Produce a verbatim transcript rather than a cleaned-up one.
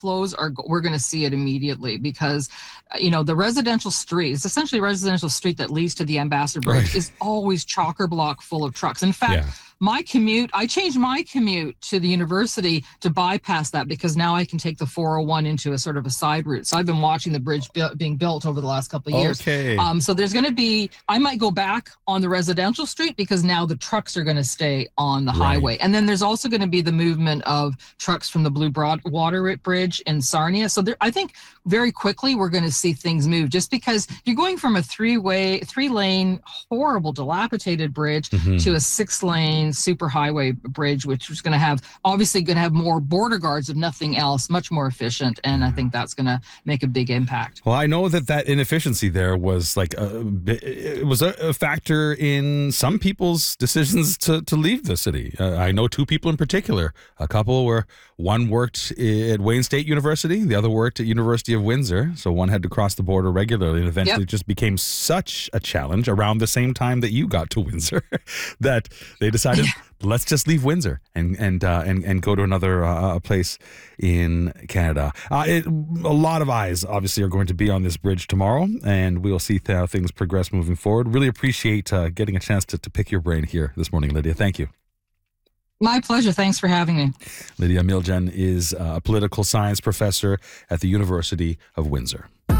flows are, we're going to see it immediately because, uh, you know, the residential street, it's essentially a residential street that leads to the Ambassador Bridge, Right. is always chocker block full of trucks. In fact, Yeah. my commute, I changed my commute to the university to bypass that because now I can take the four oh one into a sort of a side route. So I've been watching the bridge bu- being built over the last couple of years. Okay. Um, so there's going to be, I might go back on the residential street because now the trucks are going to stay on the Right. highway. And then there's also going to be the movement of trucks from the Blue Broad Water Bridge in Sarnia. So there, I think very quickly we're going to see things move just because you're going from a three-way, three-lane, horrible, dilapidated bridge Mm-hmm. to a six-lane superhighway bridge, which is going to have, obviously going to have more border guards, if nothing else, much more efficient. And I think that's going to make a big impact. Well, I know that that inefficiency there was like a, it was a, a factor in some people's decisions to, to leave the city. Uh, I know two people in particular, a couple where one worked at Wayne State University, the other worked at University of Windsor. So one had to cross the border regularly, and eventually Yep. it just became such a challenge around the same time that you got to Windsor that they decided, let's just leave Windsor and and uh, and and go to another uh, place in Canada. Uh, it, a lot of eyes obviously are going to be on this bridge tomorrow, and we'll see how things progress moving forward. Really appreciate uh, getting a chance to, to pick your brain here this morning, Lydia. Thank you. My pleasure. Thanks for having me. Lydia Miljan is a political science professor at the University of Windsor.